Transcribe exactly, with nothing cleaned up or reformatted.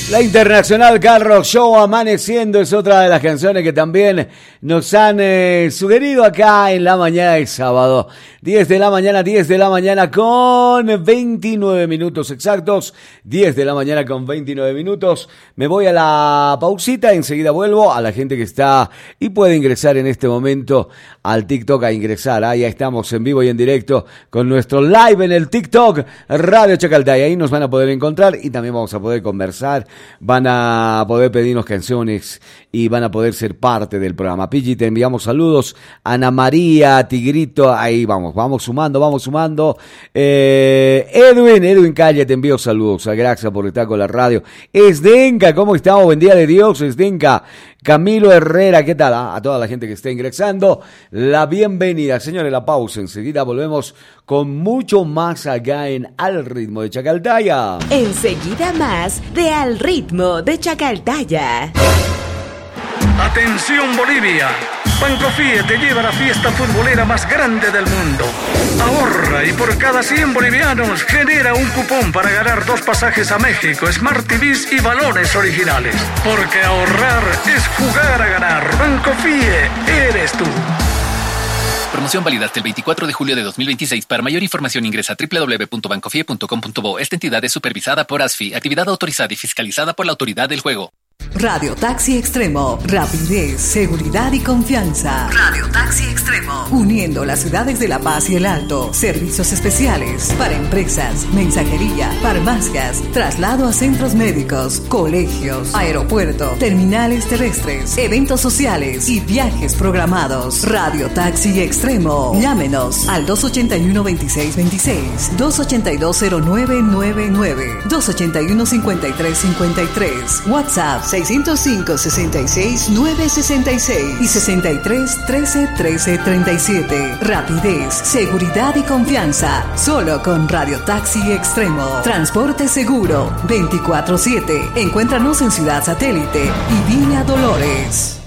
La Internacional Car Rock Show Amaneciendo es otra de las canciones que también nos han eh, sugerido acá en la mañana de sábado. diez de la mañana, diez de la mañana con veintinueve minutos exactos. diez de la mañana con veintinueve minutos. Me voy a la pausita, enseguida vuelvo. A la gente que está y puede ingresar en este momento al TikTok a ingresar. Ahí estamos en vivo y en directo con nuestro live en el TikTok Radio Chacaltaya. Ahí nos van a poder encontrar y también vamos a poder conversar. Van a poder pedirnos canciones y van a poder ser parte del programa. Pidgey, te enviamos saludos. Ana María, Tigrito, ahí vamos, vamos sumando, vamos sumando. Eh, Edwin, Edwin Calle, te envío saludos. Gracias por estar con la radio. Esdenka, ¿cómo estamos? Buen día de Dios, Esdenka. Camilo Herrera, ¿qué tal? A toda la gente que está ingresando, la bienvenida. Señores, la pausa, enseguida volvemos con mucho más acá en Al Ritmo de Chacaltaya. Enseguida más de Al Ritmo de Chacaltaya. Atención Bolivia, Bancofie te lleva a la fiesta futbolera más grande del mundo. Ahorra y por cada cien bolivianos genera un cupón para ganar dos pasajes a México, Smart T Vs y balones originales. Porque ahorrar es jugar a ganar. Bancofie, eres tú. Promoción válida hasta el veinticuatro de julio de dos mil veintiséis. Para mayor información ingresa a doble u doble u doble u punto bancofie punto com punto bo. Esta entidad es supervisada por ASFI, actividad autorizada y fiscalizada por la Autoridad del Juego. Radio Taxi Extremo, rapidez, seguridad y confianza. Radio Taxi Extremo, uniendo las ciudades de La Paz y El Alto. Servicios especiales para empresas, mensajería, farmacias, traslado a centros médicos, colegios, aeropuerto, terminales terrestres, eventos sociales y viajes programados. Radio Taxi Extremo. Llámenos al dos ochenta y uno, veintiséis veintiséis, dos ochenta y dos, cero nueve noventa y nueve, dos ochenta y uno, cincuenta y tres cincuenta y tres. WhatsApp seiscientos cinco, sesenta y seis, nueve sesenta y seis y sesenta y tres, trece, trece, treinta y siete. Rapidez, seguridad y confianza. Solo con Radio Taxi Extremo. Transporte seguro veinticuatro siete. Encuéntranos en Ciudad Satélite y Viña Dolores.